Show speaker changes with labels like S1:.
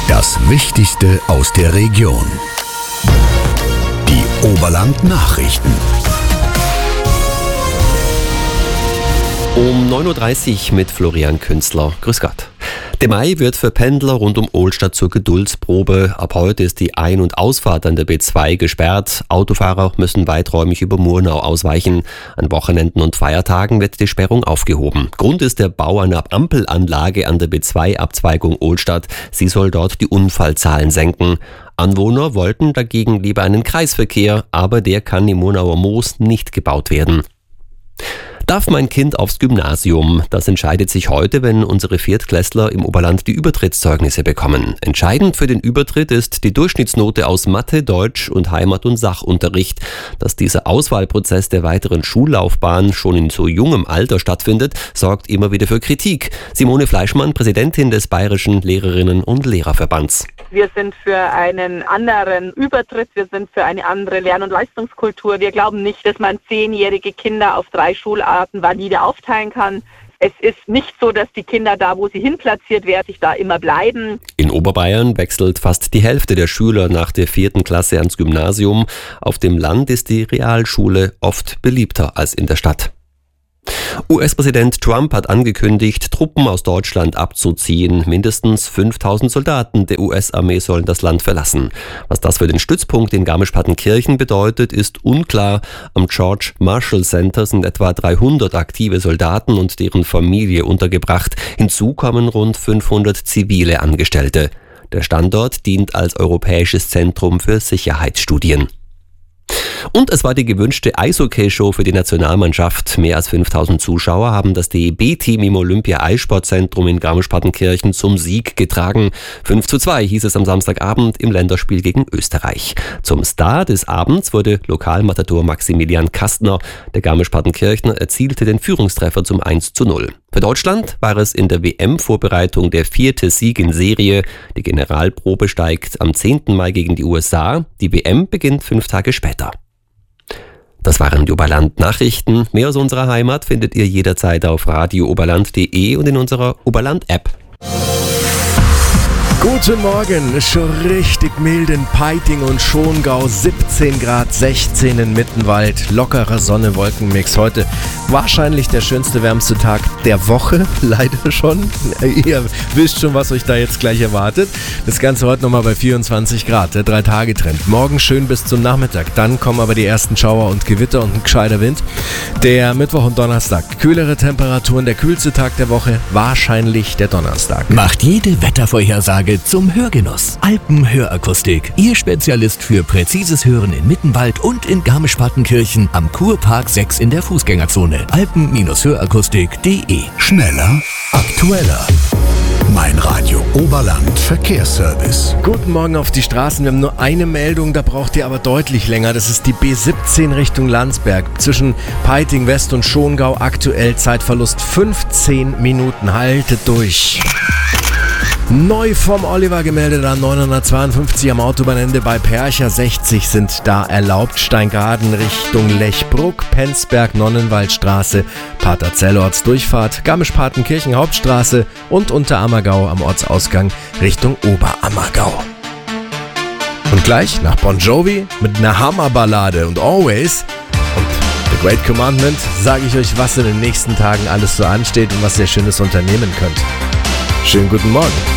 S1: Das Wichtigste aus der Region. Die Oberland-Nachrichten.
S2: Um 9.30 Uhr mit Florian Künzler. Grüß Gott. Der Mai wird für Pendler rund um Ohlstadt zur Geduldsprobe. Ab heute ist die Ein- und Ausfahrt an der B2 gesperrt. Autofahrer müssen weiträumig über Murnau ausweichen. An Wochenenden und Feiertagen wird die Sperrung aufgehoben. Grund ist der Bau einer Ampelanlage an der B2-Abzweigung Ohlstadt. Sie soll dort die Unfallzahlen senken. Anwohner wollten dagegen lieber einen Kreisverkehr, aber der kann im Murnauer Moos nicht gebaut werden. Darf mein Kind aufs Gymnasium? Das entscheidet sich heute, wenn unsere Viertklässler im Oberland die Übertrittszeugnisse bekommen. Entscheidend für den Übertritt ist die Durchschnittsnote aus Mathe, Deutsch und Heimat- und Sachunterricht. Dass dieser Auswahlprozess der weiteren Schullaufbahn schon in so jungem Alter stattfindet, sorgt immer wieder für Kritik. Simone Fleischmann, Präsidentin des Bayerischen Lehrerinnen- und Lehrerverbands.
S3: Wir sind für einen anderen Übertritt, wir sind für eine andere Lern- und Leistungskultur. Wir glauben nicht, dass man 10-jährige Kinder auf 3 Schularten valide aufteilen kann. Es ist nicht so, dass die Kinder da, wo sie hinplatziert werden, sich da immer bleiben. In Oberbayern wechselt fast die Hälfte der Schüler nach der 4. Klasse ans Gymnasium. Auf dem Land ist die Realschule oft beliebter als in der Stadt. US-Präsident Trump hat angekündigt, Truppen aus Deutschland abzuziehen. Mindestens 5000 Soldaten der US-Armee sollen das Land verlassen. Was das für den Stützpunkt in Garmisch-Partenkirchen bedeutet, ist unklar. Am George Marshall Center sind etwa 300 aktive Soldaten und deren Familie untergebracht. Hinzu kommen rund 500 zivile Angestellte. Der Standort dient als europäisches Zentrum für Sicherheitsstudien. Und es war die gewünschte Eishockey-Show für die Nationalmannschaft. Mehr als 5000 Zuschauer haben das DEB-Team im Olympia-Eissportzentrum in Garmisch-Partenkirchen zum Sieg getragen. 5:2 hieß es am Samstagabend im Länderspiel gegen Österreich. Zum Star des Abends wurde Lokalmatador Maximilian Kastner. Der Garmisch-Partenkirchner erzielte den Führungstreffer zum 1:0. Für Deutschland war es in der WM-Vorbereitung der 4. Sieg in Serie. Die Generalprobe steigt am 10. Mai gegen die USA. Die WM beginnt 5 Tage später. Das waren die Oberland-Nachrichten. Mehr aus unserer Heimat findet ihr jederzeit auf radiooberland.de und in unserer Oberland-App.
S4: Guten Morgen, ist schon richtig mild in Peiting und Schongau, 17 Grad, 16 in Mittenwald, lockerer Sonne-Wolkenmix. Heute wahrscheinlich der schönste, wärmste Tag der Woche, leider schon. Ihr wisst schon, was euch da jetzt gleich erwartet. Das Ganze heute nochmal bei 24 Grad, der 3-Tage-Trend. Morgen schön bis zum Nachmittag, dann kommen aber die ersten Schauer und Gewitter und ein gescheiter Wind. Der Mittwoch und Donnerstag, kühlere Temperaturen, der kühlste Tag der Woche, wahrscheinlich der Donnerstag.
S1: Macht jede Wettervorhersage zum Hörgenuss. Alpenhörakustik. Ihr Spezialist für präzises Hören in Mittenwald und in Garmisch-Partenkirchen am Kurpark 6 in der Fußgängerzone. Alpen-Hörakustik.de. Schneller, aktueller. Mein Radio Oberland Verkehrsservice.
S4: Guten Morgen auf die Straßen. Wir haben nur eine Meldung, da braucht ihr aber deutlich länger. Das ist die B17 Richtung Landsberg. Zwischen Peiting West und Schongau aktuell Zeitverlust 15 Minuten. Haltet durch. Neu vom Oliver gemeldet an 952 am Autobahnende bei Percha. 60 sind da erlaubt. Steingaden Richtung Lechbruck, Penzberg, Nonnenwaldstraße, Paterzellorts Durchfahrt, Garmisch-Partenkirchen Hauptstraße und Unterammergau am Ortsausgang Richtung Oberammergau. Und gleich nach Bon Jovi mit einer Hammerballade und Always und The Great Commandment sage ich euch, was in den nächsten Tagen alles so ansteht und was ihr Schönes unternehmen könnt. Schönen guten Morgen.